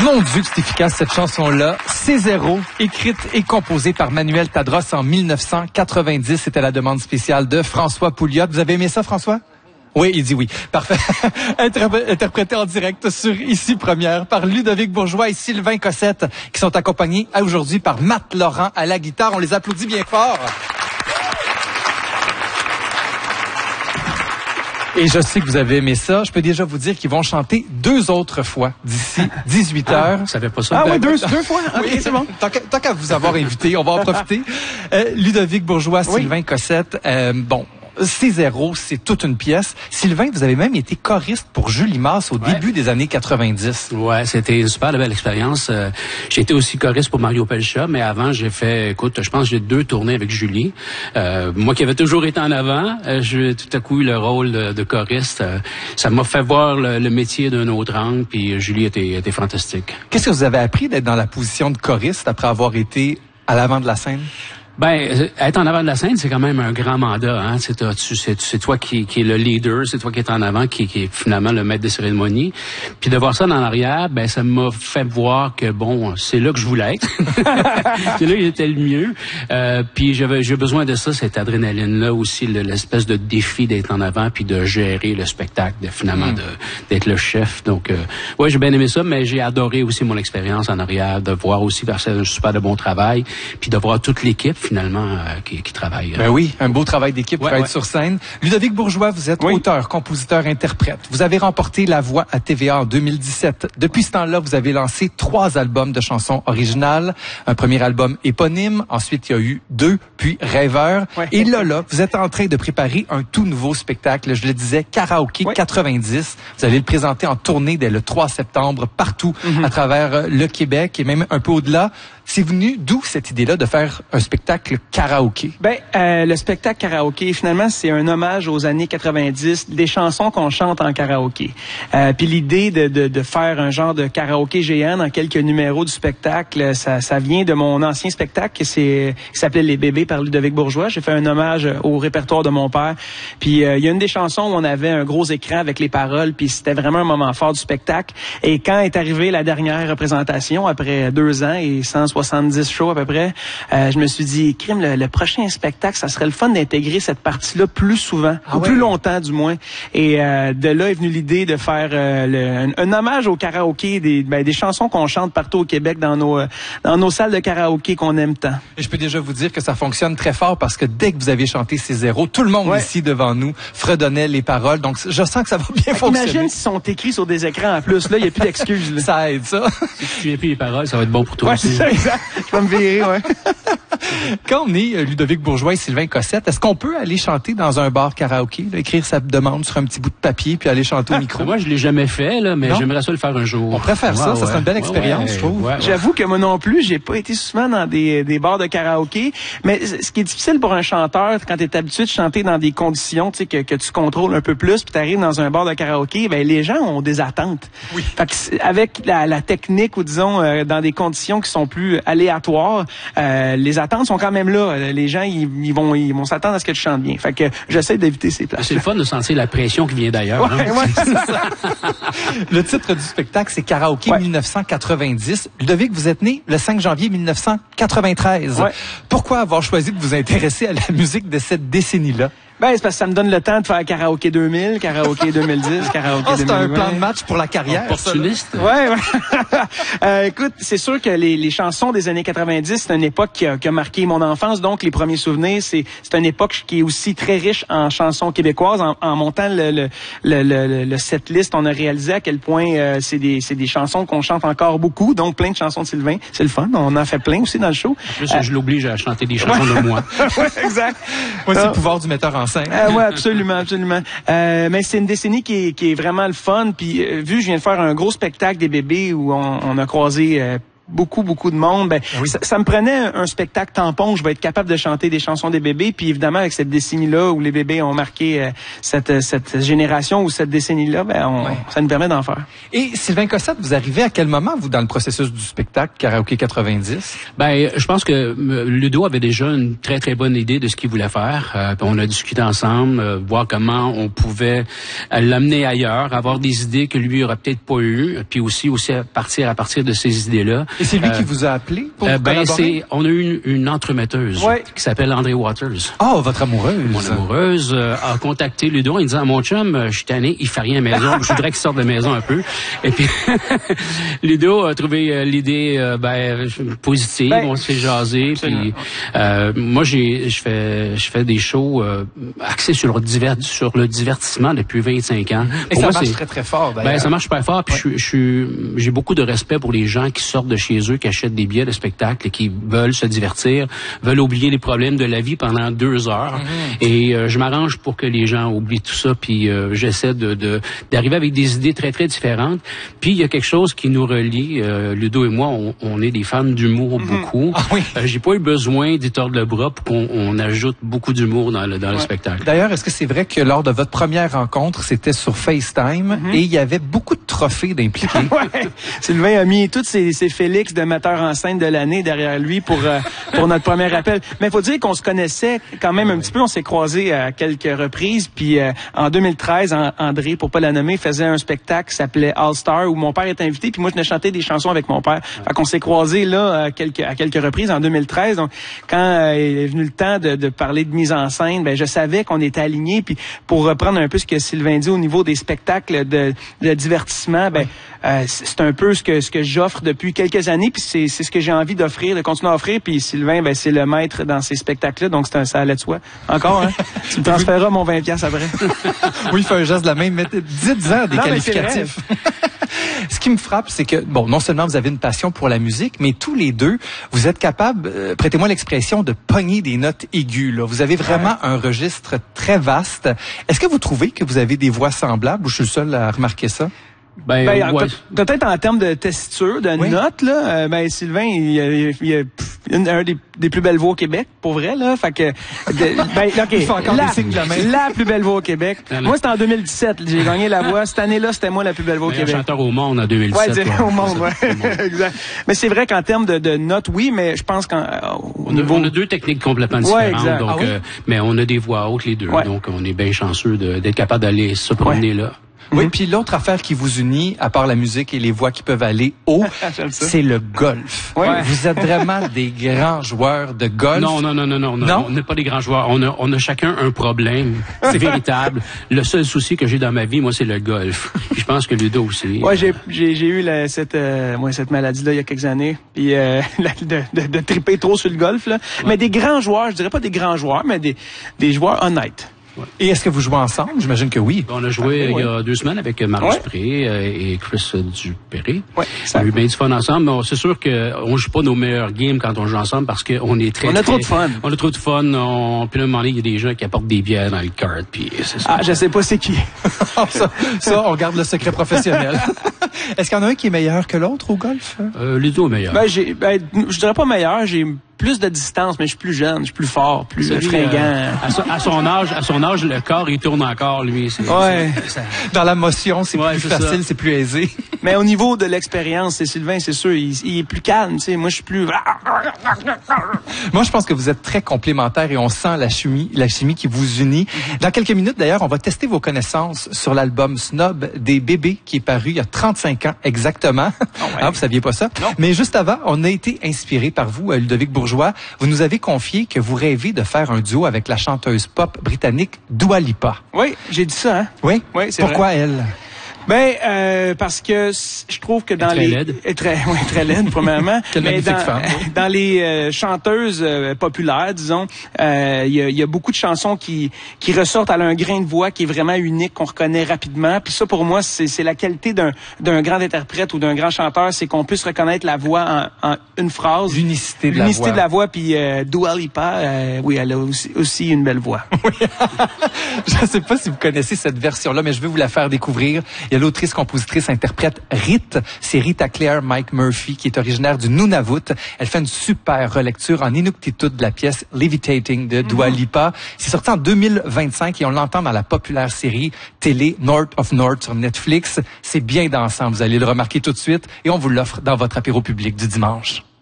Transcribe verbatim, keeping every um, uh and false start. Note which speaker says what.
Speaker 1: Mon Dieu, que c'est efficace cette chanson-là. C'est zéro, écrite et composée par Manuel Tadros en mille neuf cent quatre-vingt-dix. C'était la demande spéciale de François Pouliot. Vous avez aimé ça, François? Oui, il dit oui. Parfait. Interprété en direct sur Ici Première par Ludovic Bourgeois et Sylvain Cossette, qui sont accompagnés aujourd'hui par Matt Laurent à la guitare. On les applaudit bien fort. Et je sais que vous avez aimé ça. Je peux déjà vous dire qu'ils vont chanter deux autres fois d'ici dix-huit heures.
Speaker 2: Ah, ça fait pas ça.
Speaker 3: Ah oui, deux, deux fois. Okay, oui, c'est bon.
Speaker 1: Tant qu'à, tant qu'à vous avoir invité, on va en profiter. Euh, Ludovic Bourgeois, oui. Sylvain Cossette. Euh, bon. C'est zéro, c'est toute une pièce. Sylvain, vous avez même été choriste pour Julie Masse au ouais. début des années quatre-vingt-dix.
Speaker 2: Ouais, c'était une super belle expérience. Euh, j'ai été aussi choriste pour Mario Pelcha, mais avant, j'ai fait, écoute, je pense que j'ai deux tournées avec Julie. Euh, moi qui avais toujours été en avant, euh, j'ai tout à coup eu le rôle de, de choriste. Euh, ça m'a fait voir le, le métier d'un autre angle, puis Julie était, était fantastique.
Speaker 1: Qu'est-ce que vous avez appris d'être dans la position de choriste après avoir été à l'avant de la scène?
Speaker 2: Ben, être en avant de la scène, c'est quand même un grand mandat. Hein? C'est, tu, c'est, c'est toi qui, qui est le leader, c'est toi qui est en avant, qui, qui est finalement le maître de cérémonie. Puis de voir ça dans l'arrière, ben ça m'a fait voir que bon, c'est là que je voulais être. C'est là qu'il était le mieux. Euh, puis j'avais, j'ai besoin de ça, cette adrénaline-là aussi, le, l'espèce de défi d'être en avant, puis de gérer le spectacle, de, finalement mm. de, d'être le chef. Donc, euh, ouais, j'ai bien aimé ça, mais j'ai adoré aussi mon expérience en arrière, de voir aussi faire un super de bon travail, puis de voir toute l'équipe finalement euh, qui, qui travaille. Euh...
Speaker 1: Ben oui, un beau travail d'équipe
Speaker 2: ouais,
Speaker 1: pour
Speaker 2: ouais.
Speaker 1: être sur scène. Ludovic Bourgeois, vous êtes oui. auteur, compositeur, interprète. Vous avez remporté la voix à T V A en deux mille dix-sept. Depuis ce temps-là, vous avez lancé trois albums de chansons originales. Un premier album éponyme, ensuite il y a eu deux, puis Rêveur. Ouais. Et là, là, vous êtes en train de préparer un tout nouveau spectacle, je le disais, Karaoké ouais. quatre-vingt-dix. Vous allez le présenter en tournée dès le trois septembre partout mm-hmm. à travers le Québec et même un peu au-delà. C'est venu d'où cette idée-là de faire un spectacle karaoké?
Speaker 3: Ben, euh, le spectacle karaoké, finalement, c'est un hommage aux années quatre-vingt-dix, des chansons qu'on chante en karaoké. Euh, puis l'idée de, de, de faire un genre de karaoké géant dans quelques numéros du spectacle, ça, ça vient de mon ancien spectacle qui, c'est, qui s'appelait Les Bébés par Ludovic Bourgeois. J'ai fait un hommage au répertoire de mon père. Puis euh, il y a une des chansons où on avait un gros écran avec les paroles, puis c'était vraiment un moment fort du spectacle. Et quand est arrivée la dernière représentation, après deux ans et cent soixante-dix shows à peu près, euh, je me suis dit, crime, le, le prochain spectacle, ça serait le fun d'intégrer cette partie-là plus souvent, ah ou ouais. plus longtemps du moins. Et euh, de là est venue l'idée de faire euh, le, un, un hommage au karaoké, des, ben, des chansons qu'on chante partout au Québec dans nos, euh, dans nos salles de karaoké qu'on aime tant.
Speaker 1: Et je peux déjà vous dire que ça fonctionne très fort parce que dès que vous avez chanté ces zéros, tout le monde ouais. ici devant nous fredonnait les paroles. Donc je sens que ça va bien fonctionner.
Speaker 3: Imagine s'ils sont écrits sur des écrans en plus. Là, il n'y a plus d'excuses. Là.
Speaker 1: Ça aide, ça.
Speaker 2: Si tu n'as plus les paroles, ça va être bon pour toi
Speaker 3: ouais,
Speaker 2: aussi.
Speaker 3: C'est ça, exact. Je vais me virer, ouais.
Speaker 1: Quand on est Ludovic Bourgeois et Sylvain Cossette, est-ce qu'on peut aller chanter dans un bar karaoké, là, écrire sa demande sur un petit bout de papier puis aller chanter au micro?
Speaker 2: Moi, je l'ai jamais fait, là, mais non? J'aimerais ça le faire un jour.
Speaker 1: On préfère ouais, ça, ouais. ça serait une belle expérience, ouais, ouais, je trouve.
Speaker 3: Ouais, ouais. J'avoue que moi non plus, j'ai pas été souvent dans des, des bars de karaoké, mais ce qui est difficile pour un chanteur, quand t'es habitué de chanter dans des conditions, tu sais, que, que tu contrôles un peu plus, puis t'arrives dans un bar de karaoké, ben les gens ont des attentes.
Speaker 1: Oui.
Speaker 3: Fait que avec la, la technique ou disons euh, dans des conditions qui sont plus aléatoires, euh, les attentes sont quand même là. Les gens, ils, ils vont, ils vont s'attendre à ce que tu chantes bien. Fait que j'essaie d'éviter ces places.
Speaker 2: C'est le fun de sentir la pression qui vient d'ailleurs.
Speaker 3: Ouais,
Speaker 2: hein?
Speaker 3: ouais, c'est ça.
Speaker 1: Le titre du spectacle, c'est Karaoké
Speaker 3: ouais.
Speaker 1: dix-neuf cent quatre-vingt-dix. Ludovic, vous êtes né le cinq janvier dix-neuf cent quatre-vingt-treize. Ouais. Pourquoi avoir choisi de vous intéresser à la musique de cette décennie-là?
Speaker 3: Ben, c'est parce que ça me donne le temps de faire Karaoké deux mille, Karaoké deux mille dix, Karaoké
Speaker 1: oh,
Speaker 3: deux mille vingt.
Speaker 1: C'est un plan de match pour la carrière.
Speaker 2: Opportuniste.
Speaker 3: Ouais, ouais. euh, écoute, c'est sûr que les, les chansons des années quatre-vingt-dix, c'est une époque qui a, qui a marqué mon enfance. Donc, les premiers souvenirs, c'est, c'est une époque qui est aussi très riche en chansons québécoises. En, en montant le, le, le, le, le setlist, on a réalisé à quel point euh, c'est des, c'est des chansons qu'on chante encore beaucoup. Donc, plein de chansons de Sylvain. C'est le fun. On en fait plein aussi dans le show.
Speaker 2: En plus, euh, je l'oblige à chanter des chansons
Speaker 3: ouais.
Speaker 2: de moi.
Speaker 3: Ouais, exact.
Speaker 1: Ouais, c'est le pouvoir du metteur en scène.
Speaker 3: Euh, ouais, absolument, absolument. Euh, mais c'est une décennie qui est, qui est vraiment le fun. Puis, euh, vu que je viens de faire un gros spectacle des bébés où on, on a croisé... Euh, beaucoup, beaucoup de monde, ben,
Speaker 1: oui.
Speaker 3: ça, ça me prenait un, un spectacle tampon où je vais être capable de chanter des chansons des bébés. Puis évidemment, avec cette décennie-là où les bébés ont marqué euh, cette, cette génération ou cette décennie-là, ben, on, ouais. ça nous permet d'en faire.
Speaker 1: Et Sylvain Cossette, vous arrivez à quel moment, vous, dans le processus du spectacle Karaoké quatre-vingt-dix?
Speaker 2: Ben, je pense que Ludo avait déjà une très, très bonne idée de ce qu'il voulait faire. Euh, on a discuté ensemble, euh, voir comment on pouvait euh, l'amener ailleurs, avoir des idées que lui aurait peut-être pas eues, puis aussi, aussi à partir, à partir de ces idées-là.
Speaker 1: Et c'est lui
Speaker 2: euh,
Speaker 1: qui vous a appelé pour
Speaker 2: euh,
Speaker 1: vous
Speaker 2: ben,
Speaker 1: collaborer?
Speaker 2: c'est, on a eu une, une entremetteuse
Speaker 3: ouais.
Speaker 2: qui s'appelle André Waters.
Speaker 1: Oh, votre amoureuse.
Speaker 2: Mon amoureuse euh, a contacté Ludo en disant, mon chum, euh, je suis tanné, il fait rien à la maison, je voudrais qu'il sorte de la maison un peu. Et puis, Ludo a trouvé euh, l'idée euh, ben, positive, ben, on se fait jaser. Puis, euh, moi, j'ai, je fais, je fais des shows euh, axés sur le, divers, sur le divertissement depuis vingt-cinq ans.
Speaker 1: Et
Speaker 2: pour
Speaker 1: ça
Speaker 2: moi,
Speaker 1: marche
Speaker 2: c'est,
Speaker 1: très, très fort, d'ailleurs.
Speaker 2: Ben, ça marche très fort, puis ouais. je, je, j'ai beaucoup de respect pour les gens qui sortent de chez eux, qui achètent des billets de spectacle et qui veulent se divertir, veulent oublier les problèmes de la vie pendant deux heures. Mm-hmm. Et euh, je m'arrange pour que les gens oublient tout ça, puis euh, j'essaie de, de d'arriver avec des idées très, très différentes. Puis il y a quelque chose qui nous relie, euh, Ludo et moi, on, on est des fans d'humour mm-hmm. beaucoup.
Speaker 1: Ah, oui.
Speaker 2: euh, j'ai pas eu besoin d'y tordre le bras pour qu'on on ajoute beaucoup d'humour dans le, dans ouais. le spectacle.
Speaker 1: D'ailleurs, est-ce que c'est vrai que lors de votre première rencontre, c'était sur FaceTime mm-hmm. et il y avait beaucoup de trophées d'impliqués?
Speaker 3: Ouais. Sylvain a mis tous ses, ses Félix de metteur en scène de l'année derrière lui pour euh, pour notre premier appel. Mais il faut dire qu'on se connaissait quand même un petit peu. On s'est croisés à quelques reprises. Puis euh, en deux mille treize, en, André, pour pas la nommer, faisait un spectacle qui s'appelait All Star où mon père était invité. Puis moi, je venais chanter des chansons avec mon père. Fait qu'on s'est croisés là à quelques, à quelques reprises en deux mille treize. Donc quand euh, est venu le temps de, de parler de mise en scène, ben je savais qu'on était alignés. Puis pour reprendre un peu ce que Sylvain dit au niveau des spectacles de, de divertissement, ben euh, c'est un peu ce que ce que j'offre depuis quelques années. Puis c'est c'est ce que j'ai envie d'offrir, de continuer à offrir. Puis Sylvain, ben c'est le maître dans ces spectacles-là. Donc c'est un, ça allait de soi. Encore, hein? Tu me transféreras mon vingt piastres après.
Speaker 1: Oui, il fait un geste de la main. Mais dites-en des non, qualificatifs. Ce qui me frappe, c'est que, bon, non seulement vous avez une passion pour la musique, mais tous les deux, vous êtes capables, euh, prêtez-moi l'expression, de pogner des notes aiguës, là. Vous avez vraiment ouais. un registre très vaste. Est-ce que vous trouvez que vous avez des voix semblables ou je suis le seul à remarquer ça?
Speaker 3: Ben, ben ouais. peut-être en termes de tessiture, de oui. notes, là, euh, ben Sylvain, il a, il a pff, une, un des, des plus belles voix au Québec, pour vrai, là. Fait que, de, ben, ok, il faut encore la, des de la, main. La plus belle voix au Québec. Non, non. Moi, c'était en deux mille dix-sept. J'ai gagné la voix. Cette année-là, c'était moi la plus belle voix au
Speaker 2: Québec.
Speaker 3: Chanteur
Speaker 2: au monde en deux mille dix-sept.
Speaker 3: Ouais, ouais. au monde, ouais. Exact. Mais c'est vrai qu'en termes de, de notes, oui, mais je pense qu'au
Speaker 2: on,
Speaker 3: niveau...
Speaker 2: on a deux techniques complètement différentes.
Speaker 3: Ouais, exact.
Speaker 2: Donc,
Speaker 3: ah, oui?
Speaker 2: euh, mais on a des voix hautes les deux. Ouais. Donc, on est bien chanceux de, d'être capable d'aller se promener ouais. là.
Speaker 1: Oui, mm-hmm. puis l'autre affaire qui vous unit, à part la musique et les voix qui peuvent aller haut, c'est le golf. Ouais. Vous êtes vraiment des grands joueurs de golf.
Speaker 2: Non, non, non, non, non, non. non? On n'est pas des grands joueurs. On a, on a chacun un problème. C'est véritable. Le seul souci que j'ai dans ma vie, moi, c'est le golf. Puis je pense que Ludo aussi.
Speaker 3: Ouais, j'ai, j'ai, j'ai eu la, cette, euh, moi, cette maladie-là il y a quelques années. Puis euh, de, de, de triper trop sur le golf, là. Ouais. Mais des grands joueurs, je dirais pas des grands joueurs, mais des, des joueurs honnêtes.
Speaker 1: Ouais. Et est-ce que vous jouez ensemble? J'imagine que oui.
Speaker 2: On a joué ah, il y a ouais. deux semaines avec Marie Dupré euh, et Chris Dupéré.
Speaker 3: Ouais,
Speaker 2: on a eu bien du fun ensemble. Mais c'est sûr qu'on joue pas nos meilleurs games quand on joue ensemble parce qu'on est très...
Speaker 3: On a
Speaker 2: très,
Speaker 3: trop de fun.
Speaker 2: On a trop de fun. On, puis à un moment donné, il y a des gens qui apportent des bières dans le kart. Puis c'est ça.
Speaker 3: Ah, je sais pas c'est qui.
Speaker 1: ça, ça, on garde le secret professionnel. Est-ce qu'il y en a un qui est meilleur que l'autre au golf?
Speaker 2: Euh, Ludo est meilleur.
Speaker 3: Ben, j'ai, ben, je dirais pas meilleur. J'ai plus de distance, mais je suis plus jeune, je suis plus fort, plus Celui, fringant. Euh,
Speaker 2: à, son, à son âge, à son âge, le corps il tourne encore lui. C'est,
Speaker 3: ouais.
Speaker 2: c'est, ça...
Speaker 1: Dans la motion, c'est ouais, plus c'est facile, ça. C'est plus aisé.
Speaker 3: Mais au niveau de l'expérience, c'est Sylvain, c'est sûr, il, il est plus calme. Tu sais, moi, je suis plus.
Speaker 1: Moi, je pense que vous êtes très complémentaires et on sent la chimie, la chimie qui vous unit. Dans quelques minutes, d'ailleurs, on va tester vos connaissances sur l'album Snob des bébés qui est paru il y a trente-cinq ans exactement. Oh ouais. Ah, vous saviez pas ça?
Speaker 3: Non.
Speaker 1: Mais juste avant, on a été inspiré par vous, Ludovic Bourgeois. Vous nous avez confié que vous rêvez de faire un duo avec la chanteuse pop britannique Dua Lipa.
Speaker 3: Oui, j'ai dit ça, hein?
Speaker 1: Oui?
Speaker 3: Oui, c'est
Speaker 1: Pourquoi
Speaker 3: vrai.
Speaker 1: elle?
Speaker 3: Ben euh, parce que je trouve que dans
Speaker 2: très
Speaker 3: les
Speaker 2: laide.
Speaker 3: très oui, très laide premièrement
Speaker 1: Quelle
Speaker 3: mais dans,
Speaker 1: femme,
Speaker 3: dans les euh, chanteuses euh, populaires disons il euh, y, a, y a beaucoup de chansons qui qui ressortent à un grain de voix qui est vraiment unique qu'on reconnaît rapidement puis ça pour moi c'est c'est la qualité d'un d'un grand interprète ou d'un grand chanteur c'est qu'on puisse reconnaître la voix en, en une phrase
Speaker 1: l'unicité de
Speaker 3: l'unicité
Speaker 1: la voix
Speaker 3: de la voix puis euh, Dua Lipa euh, oui elle a aussi, aussi une belle voix.
Speaker 1: Oui. Je sais pas si vous connaissez cette version là mais je vais vous la faire découvrir. Il Il y a l'autrice, compositrice, interprète Rite. C'est Rita Claire Mike Murphy, qui est originaire du Nunavut. Elle fait une super relecture en inuktitut de la pièce Levitating de Dua Lipa. C'est sorti en deux mille vingt-cinq et on l'entend dans la populaire série télé North of North sur Netflix. C'est bien dansant, vous allez le remarquer tout de suite, et on vous l'offre dans votre apéro public du dimanche.